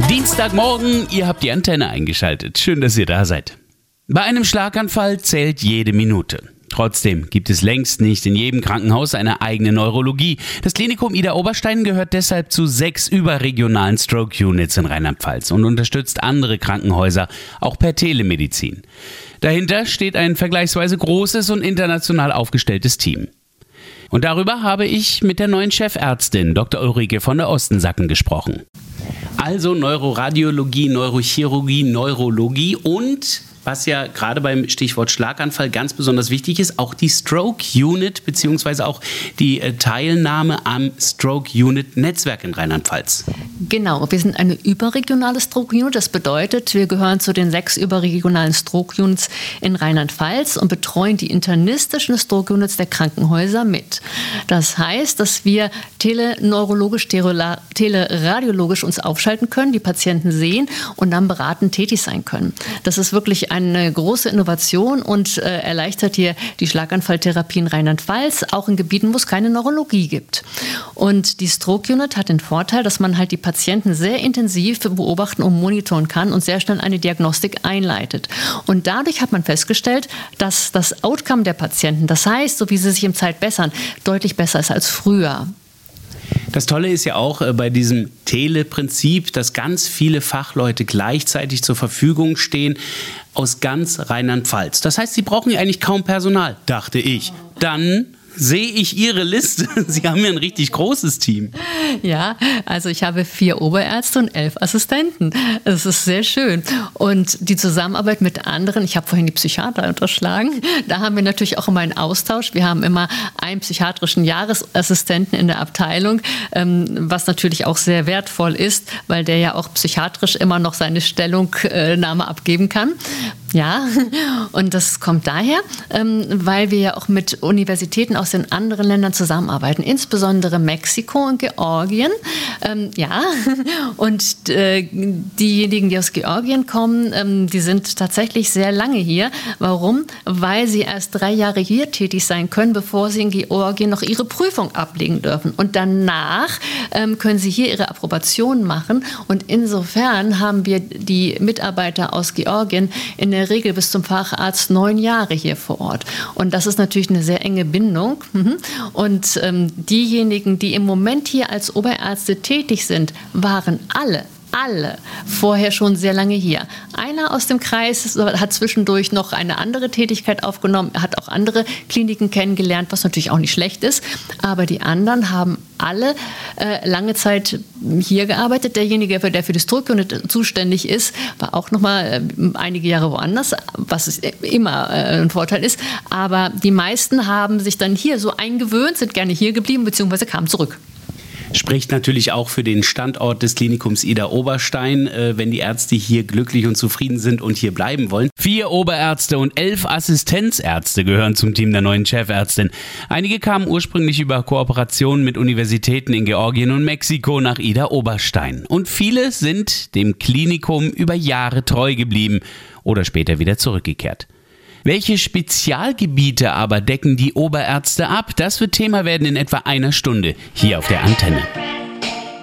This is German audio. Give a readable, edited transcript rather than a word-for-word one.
Dienstagmorgen, ihr habt die Antenne eingeschaltet. Schön, dass ihr da seid. Bei einem Schlaganfall zählt jede Minute. Trotzdem gibt es längst nicht in jedem Krankenhaus eine eigene Neurologie. Das Klinikum Idar-Oberstein gehört deshalb zu 6 überregionalen Stroke-Units in Rheinland-Pfalz und unterstützt andere Krankenhäuser, auch per Telemedizin. Dahinter steht ein vergleichsweise großes und international aufgestelltes Team. Und darüber habe ich mit der neuen Chefärztin Dr. Ulrike von der Ostensacken gesprochen. Also Neuroradiologie, Neurochirurgie, Neurologie und, was ja gerade beim Stichwort Schlaganfall ganz besonders wichtig ist, auch die Stroke Unit bzw. auch die Teilnahme am Stroke Unit Netzwerk in Rheinland-Pfalz. Genau, wir sind eine überregionale Stroke Unit. Das bedeutet, wir gehören zu den 6 überregionalen Stroke Units in Rheinland-Pfalz und betreuen die internistischen Stroke Units der Krankenhäuser mit. Das heißt, dass wir teleneurologisch, teleradiologisch uns aufschalten können, die Patienten sehen und dann beratend tätig sein können. Das ist wirklich eine große Innovation und erleichtert hier die Schlaganfalltherapie in Rheinland-Pfalz, auch in Gebieten, wo es keine Neurologie gibt. Und die Stroke Unit hat den Vorteil, dass man halt die Patienten sehr intensiv beobachten und monitoren kann und sehr schnell eine Diagnostik einleitet. Und dadurch hat man festgestellt, dass das Outcome der Patienten, das heißt, so wie sie sich im Zeit bessern, deutlich besser ist als früher. Das Tolle ist ja auch bei diesem Tele-Prinzip, dass ganz viele Fachleute gleichzeitig zur Verfügung stehen aus ganz Rheinland-Pfalz. Das heißt, sie brauchen ja eigentlich kaum Personal, dachte ich. Dann sehe ich Ihre Liste. Sie haben ja ein richtig großes Team. Ja, also ich habe 4 Oberärzte und 11 Assistenten. Das ist sehr schön. Und die Zusammenarbeit mit anderen, ich habe vorhin die Psychiater unterschlagen, da haben wir natürlich auch immer einen Austausch. Wir haben immer einen psychiatrischen Jahresassistenten in der Abteilung, was natürlich auch sehr wertvoll ist, weil der ja auch psychiatrisch immer noch seine Stellungnahme abgeben kann. Ja, und das kommt daher, weil wir ja auch mit Universitäten aus den anderen Ländern zusammenarbeiten, insbesondere Mexiko und Georgien. Ja, und diejenigen, die aus Georgien kommen, die sind tatsächlich sehr lange hier. Warum? Weil sie erst 3 Jahre hier tätig sein können, bevor sie in Georgien noch ihre Prüfung ablegen dürfen. Und danach können sie hier ihre Approbation machen. Und insofern haben wir die Mitarbeiter aus Georgien in der Regel bis zum Facharzt 9 Jahre hier vor Ort. Und das ist natürlich eine sehr enge Bindung. Und diejenigen, die im Moment hier als Oberärzte tätig sind, waren alle vorher schon sehr lange hier. Einer aus dem Kreis hat zwischendurch noch eine andere Tätigkeit aufgenommen, hat auch andere Kliniken kennengelernt, was natürlich auch nicht schlecht ist. Aber die anderen haben alle lange Zeit hier gearbeitet. Derjenige, der für die Stroke Unit zuständig ist, war auch noch mal einige Jahre woanders, was immer ein Vorteil ist. Aber die meisten haben sich dann hier so eingewöhnt, sind gerne hier geblieben bzw. kamen zurück. Spricht natürlich auch für den Standort des Klinikums Idar-Oberstein, wenn die Ärzte hier glücklich und zufrieden sind und hier bleiben wollen. 4 Oberärzte und 11 Assistenzärzte gehören zum Team der neuen Chefärztin. Einige kamen ursprünglich über Kooperationen mit Universitäten in Georgien und Mexiko nach Idar-Oberstein. Und viele sind dem Klinikum über Jahre treu geblieben oder später wieder zurückgekehrt. Welche Spezialgebiete aber decken die Oberärzte ab? Das wird Thema werden in etwa einer Stunde hier auf der Antenne.